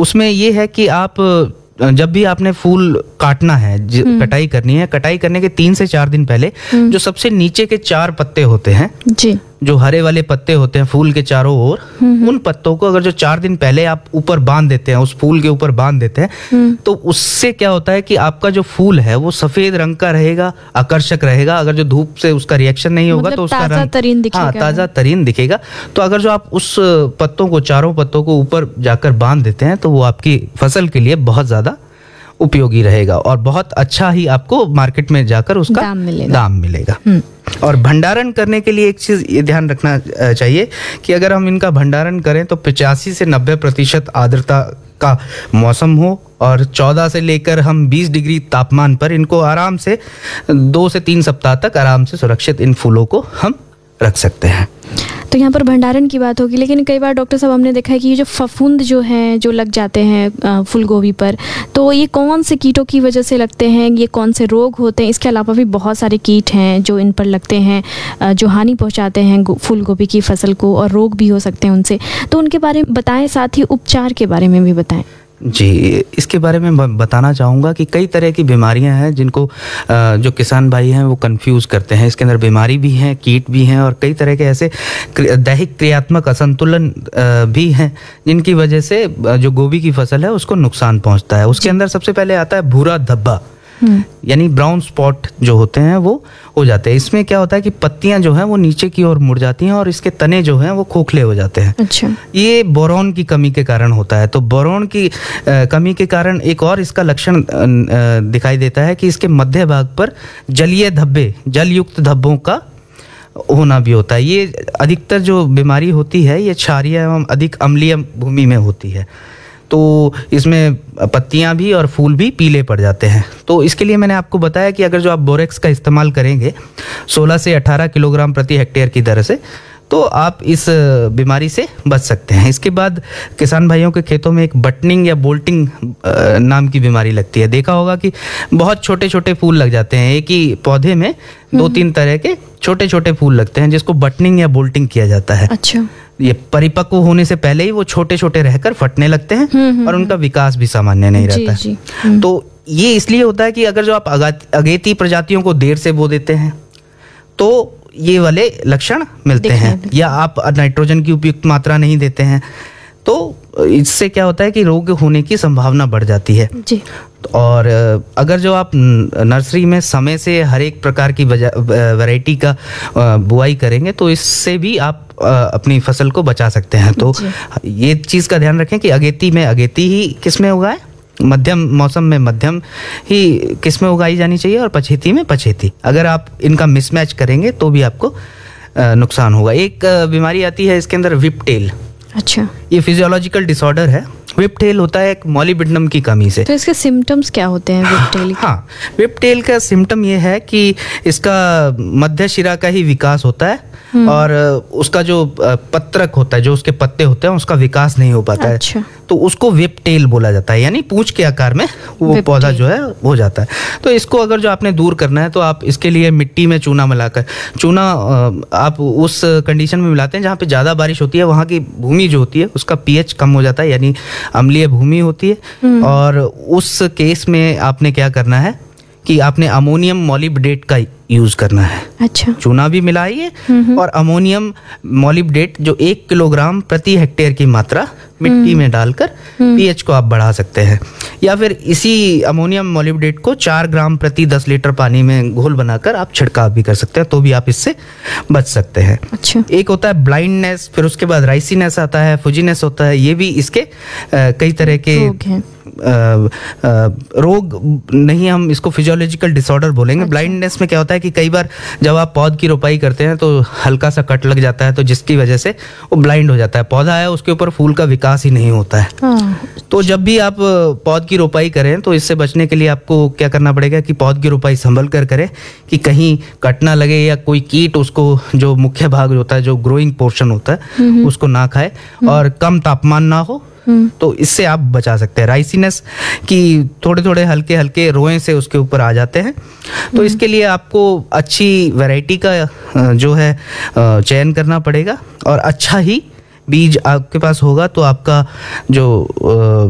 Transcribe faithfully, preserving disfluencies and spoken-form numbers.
उसमें ये है कि आप जब भी आपने फूल काटना है, कटाई करनी है, कटाई करने के तीन से चार दिन पहले जो सबसे नीचे के चार पत्ते होते हैं जी, जो हरे वाले पत्ते होते हैं फूल के चारों ओर, उन पत्तों को अगर जो चार दिन पहले आप ऊपर बांध देते हैं, उस फूल के ऊपर बांध देते हैं, तो उससे क्या होता है कि आपका जो फूल है वो सफेद रंग का रहेगा, आकर्षक रहेगा। अगर जो धूप से उसका रिएक्शन नहीं होगा मतलब तो उसका रंग तरीन दिखेगा। हाँ, ताजा तरीन दिखेगा। तो अगर जो आप उस पत्तों को, चारों पत्तों को ऊपर जाकर बांध देते हैं तो वो आपकी फसल के लिए बहुत ज्यादा उपयोगी रहेगा और बहुत अच्छा ही आपको मार्केट में जाकर उसका दाम मिलेगा, दाम मिलेगा। और भंडारण करने के लिए एक चीज ये ध्यान रखना चाहिए कि अगर हम इनका भंडारण करें तो पचासी से नब्बे प्रतिशत आर्द्रता का मौसम हो और चौदह से लेकर हम बीस डिग्री तापमान पर इनको आराम से दो से तीन सप्ताह तक आराम से सुरक्षित इन फूलों को हम रख सकते हैं। तो यहाँ पर भंडारण की बात होगी, लेकिन कई बार डॉक्टर साहब हमने देखा है कि ये जो फफूंद जो हैं जो लग जाते हैं फूल गोभी पर, तो ये कौन से कीटों की वजह से लगते हैं, ये कौन से रोग होते हैं? इसके अलावा भी बहुत सारे कीट हैं जो इन पर लगते हैं, जो हानि पहुँचाते हैं फूल गोभी की फसल को, और रोग भी हो सकते हैं उनसे, तो उनके बारे में बताएं, साथ ही उपचार के बारे में भी बताएं। जी, इसके बारे में बताना चाहूँगा कि कई तरह की बीमारियां हैं जिनको जो किसान भाई हैं वो कंफ्यूज करते हैं। इसके अंदर बीमारी भी हैं, कीट भी हैं और कई तरह के ऐसे दैहिक क्रियात्मक असंतुलन भी हैं जिनकी वजह से जो गोभी की फसल है उसको नुकसान पहुंचता है। उसके अंदर सबसे पहले आता है भूरा धब्बा, यानी ब्राउन स्पॉट जो होते हैं वो हो जाते हैं। इसमें क्या होता है कि पत्तियां जो हैं वो नीचे की ओर मुड़ जाती हैं और इसके तने जो हैं वो खोखले हो जाते हैं। अच्छा। ये बोरॉन की कमी के कारण होता है। तो बोरॉन की आ, कमी के कारण एक और इसका लक्षण दिखाई देता है कि इसके मध्य भाग पर जलीय धब्बे, जलयुक्त धब्बों का होना भी होता है। ये अधिकतर जो बीमारी होती है ये क्षारीय एवं अधिक अम्लीय भूमि में होती है, तो इसमें पत्तियां भी और फूल भी पीले पड़ जाते हैं। तो इसके लिए मैंने आपको बताया कि अगर जो आप बोरेक्स का इस्तेमाल करेंगे सोलह से अठारह किलोग्राम प्रति हेक्टेयर की दर से, तो आप इस बीमारी से बच सकते हैं। इसके बाद किसान भाइयों के खेतों में एक बटनिंग या बोल्टिंग नाम की बीमारी लगती है। देखा होगा कि बहुत छोटे छोटे फूल लग जाते हैं, एक ही पौधे में दो तीन तरह के छोटे छोटे फूल लगते हैं जिसको बटनिंग या बोल्टिंग किया जाता है। अच्छा। ये परिपक्व होने से पहले ही वो छोटे छोटे रहकर फटने लगते हैं और उनका विकास भी सामान्य नहीं रहता है। तो ये इसलिए होता है कि अगर जो आप अगेती प्रजातियों को देर से बो देते हैं तो ये वाले लक्षण मिलते हैं, या आप नाइट्रोजन की उपयुक्त मात्रा नहीं देते हैं तो इससे क्या होता है कि रोग होने की संभावना बढ़ जाती है जी। और अगर जो आप नर्सरी में समय से हर एक प्रकार की वैरायटी का बुआई करेंगे तो इससे भी आप अपनी फसल को बचा सकते हैं। तो ये चीज़ का ध्यान रखें कि अगेती में अगेती ही किस्में उगाएं, मध्यम मौसम में मध्यम ही किस्में उगाई जानी चाहिए और पछेती में पछेती। अगर आप इनका मिसमैच करेंगे तो भी आपको नुकसान होगा। एक बीमारी आती है इसके अंदर विपटेल। अच्छा। ये फिजियोलॉजिकल डिसऑर्डर है। विपटेल होता है एक मॉलिब्डेनम की कमी से। तो इसके सिम्टम्स क्या होते हैं विपटेल के? हाँ, विपटेल का सिम्टम ये है कि इसका मध्य शिरा का ही विकास होता है और उसका जो पत्रक होता है, जो उसके पत्ते होते हैं, उसका विकास नहीं हो पाता अच्छा। है, तो उसको विपटेल बोला जाता है, यानी पूंछ के आकार में वो पौधा जो है हो जाता है। तो इसको अगर जो आपने दूर करना है तो आप इसके लिए मिट्टी में चूना मिलाकर, चूना आप उस कंडीशन में मिलाते हैं जहाँ पे ज़्यादा बारिश होती है, वहाँ की भूमि जो होती है उसका पीएच कम हो जाता है, यानी अम्लीय भूमि होती है। और उस केस में आपने क्या करना है कि आपने अमोनियम मॉलिब्डेट का यूज करना है। अच्छा। चूना भी मिलाइए और अमोनियम मॉलिब्डेट जो एक किलोग्राम प्रति हेक्टेयर की मात्रा मिट्टी में डालकर पीएच को आप बढ़ा सकते हैं, या फिर इसी अमोनियम मॉलिब्डेट को चार ग्राम प्रति दस लीटर पानी में घोल बनाकर आप छिड़काव भी कर सकते हैं, तो भी आप इससे बच सकते हैं। अच्छा। एक होता है ब्लाइंडनेस, फिर उसके बाद राइसीनेस आता है, फुजीनेस होता है। ये भी इसके आ, कई तरह के आ, आ, रोग नहीं, हम इसको फिजियोलॉजिकल डिसऑर्डर बोलेंगे। अच्छा। ब्लाइंडनेस में क्या होता है कि कई बार जब आप पौध की रोपाई करते हैं तो हल्का सा कट लग जाता है, तो जिसकी वजह से वो ब्लाइंड हो जाता है। पौधा है उसके ऊपर फूल का विकास ही नहीं होता है। हाँ। तो जब भी आप पौध की रोपाई करें तो इससे बचने के लिए आपको क्या करना पड़ेगा कि पौध की रोपाई संभल कर करें कि कहीं कट ना लगे या कोई कीट उसको, जो मुख्य भाग होता है, जो ग्रोइंग पोर्शन होता है, उसको ना खाए, और कम तापमान ना हो, तो इससे आप बचा सकते हैं। राइसीनेस की थोड़े थोड़े हल्के हल्के रोए से उसके ऊपर आ जाते हैं, तो इसके लिए आपको अच्छी वैरायटी का जो है चयन करना पड़ेगा और अच्छा ही बीज आपके पास होगा तो आपका जो